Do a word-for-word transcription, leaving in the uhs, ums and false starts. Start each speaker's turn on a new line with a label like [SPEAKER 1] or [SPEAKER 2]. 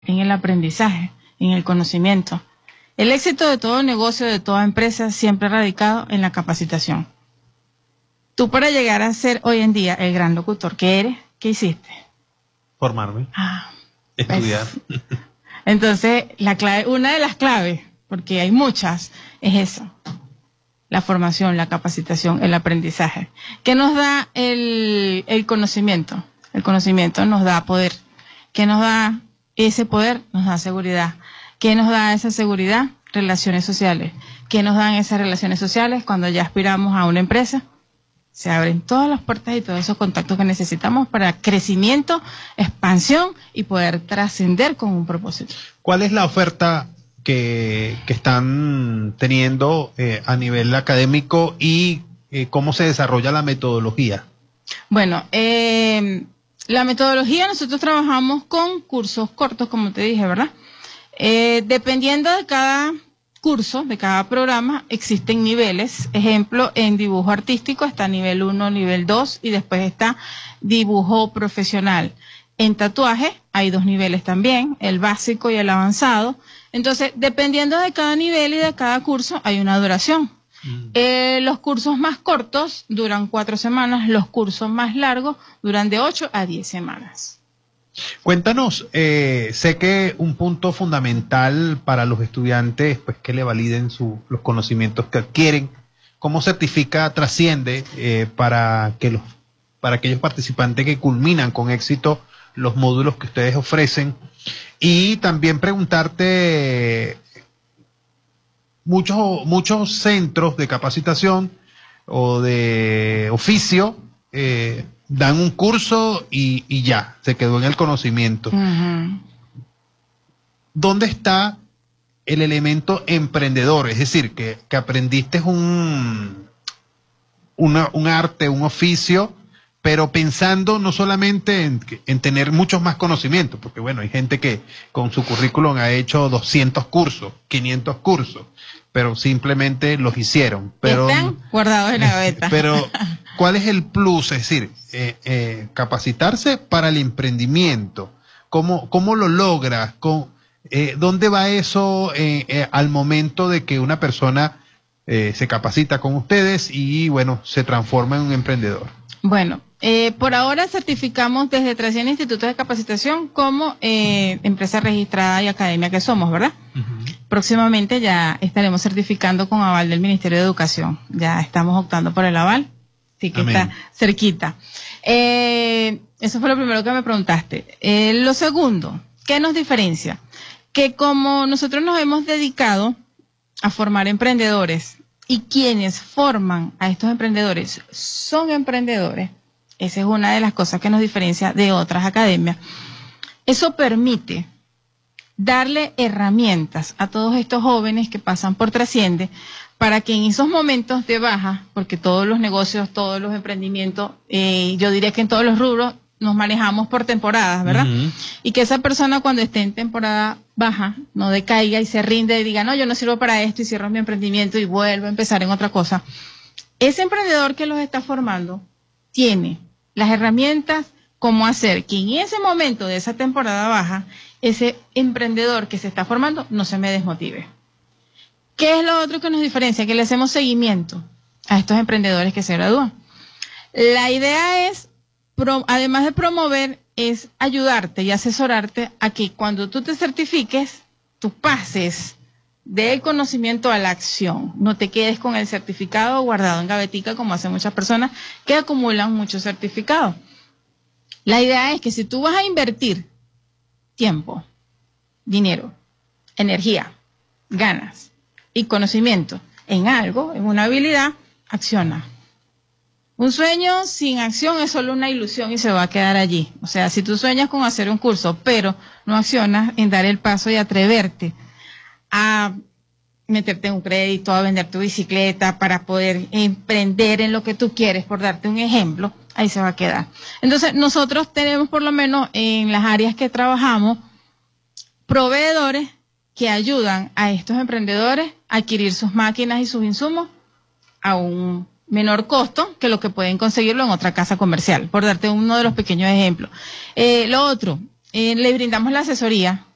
[SPEAKER 1] en el aprendizaje, en el conocimiento. El éxito de todo negocio, de toda empresa, siempre ha radicado en la capacitación. Tú, para llegar a ser hoy en día el gran locutor que eres, ¿qué hiciste?
[SPEAKER 2] Formarme.
[SPEAKER 1] Ah,
[SPEAKER 2] estudiar.
[SPEAKER 1] Pues, entonces, la clave, una de las claves, porque hay muchas, es eso. La formación, la capacitación, el aprendizaje. ¿Qué nos da el, el conocimiento? El conocimiento nos da poder. ¿Qué nos da ese poder? Nos da seguridad. ¿Qué nos da esa seguridad? Relaciones sociales. ¿Qué nos dan esas relaciones sociales? Cuando ya aspiramos a una empresa, se abren todas las puertas y todos esos contactos que necesitamos para crecimiento, expansión y poder trascender con un propósito.
[SPEAKER 2] ¿Cuál es la oferta que, que están teniendo eh, a nivel académico y eh, cómo se desarrolla la metodología?
[SPEAKER 1] Bueno, eh, la metodología, nosotros trabajamos con cursos cortos, como te dije, ¿verdad? Eh, dependiendo de cada curso, de cada programa, existen niveles. Ejemplo, en dibujo artístico está nivel uno, nivel dos y después está dibujo profesional. En tatuaje hay dos niveles también, el básico y el avanzado. Entonces, dependiendo de cada nivel y de cada curso, hay una duración. Mm. Eh, los cursos más cortos duran cuatro semanas, los cursos más largos duran de ocho a diez semanas.
[SPEAKER 2] Cuéntanos, eh, sé que un punto fundamental para los estudiantes, pues, que le validen su, los conocimientos que adquieren, ¿cómo certifica Trasciende eh, para que los, para aquellos participantes que culminan con éxito los módulos que ustedes ofrecen? Y también preguntarte, muchos, muchos centros de capacitación o de oficio eh, dan un curso y, y ya, se quedó en el conocimiento. Uh-huh. ¿Dónde está el elemento emprendedor? Es decir, que, que aprendiste un, una, un arte, un oficio, pero pensando no solamente en, en tener muchos más conocimientos, porque bueno, hay gente que con su currículum ha hecho doscientos cursos, quinientos cursos, pero simplemente los hicieron. Pero,
[SPEAKER 1] están guardados en la gaveta.
[SPEAKER 2] Pero, ¿cuál es el plus? Es decir, eh, eh, capacitarse para el emprendimiento. ¿Cómo, cómo lo logras? ¿Con, eh, ¿Dónde va eso eh, eh, al momento de que una persona eh, se capacita con ustedes y, bueno, se transforma en un emprendedor?
[SPEAKER 1] Bueno, eh, por ahora certificamos desde Trasciende Institutos de Capacitación como eh, empresa registrada y academia que somos, ¿verdad? Uh-huh. Próximamente ya estaremos certificando con aval del Ministerio de Educación. Ya estamos optando por el aval, así que Amén. Está cerquita. Eh, eso fue lo primero que me preguntaste. Eh, lo segundo, ¿qué nos diferencia? Que como nosotros nos hemos dedicado a formar emprendedores y quienes forman a estos emprendedores son emprendedores, esa es una de las cosas que nos diferencia de otras academias. Eso permite darle herramientas a todos estos jóvenes que pasan por Trasciende para que en esos momentos de baja, porque todos los negocios, todos los emprendimientos, eh, yo diría que en todos los rubros nos manejamos por temporadas, ¿verdad? Uh-huh. Y que esa persona cuando esté en temporada baja no decaiga y se rinde y diga, no, yo no sirvo para esto y cierro mi emprendimiento y vuelvo a empezar en otra cosa. Ese emprendedor que los está formando tiene las herramientas cómo hacer que en ese momento de esa temporada baja, ese emprendedor que se está formando no se me desmotive. ¿Qué es lo otro que nos diferencia? Que le hacemos seguimiento a estos emprendedores que se gradúan. La idea es, pro, además de promover, es ayudarte y asesorarte a que cuando tú te certifiques, tú pases del conocimiento a la acción. No te quedes con el certificado guardado en gavetica como hacen muchas personas que acumulan muchos certificados. La idea es que si tú vas a invertir tiempo, dinero, energía, ganas y conocimiento en algo, en una habilidad, acciona. Un sueño sin acción es solo una ilusión y se va a quedar allí. O sea, si tú sueñas con hacer un curso, pero no accionas en dar el paso y atreverte a meterte en un crédito, a vender tu bicicleta para poder emprender en lo que tú quieres, por darte un ejemplo, ahí se va a quedar. Entonces, nosotros tenemos por lo menos en las áreas que trabajamos proveedores que ayudan a estos emprendedores a adquirir sus máquinas y sus insumos a un menor costo que lo que pueden conseguirlo en otra casa comercial, por darte uno de los pequeños ejemplos. Eh, lo otro, eh, le brindamos la asesoría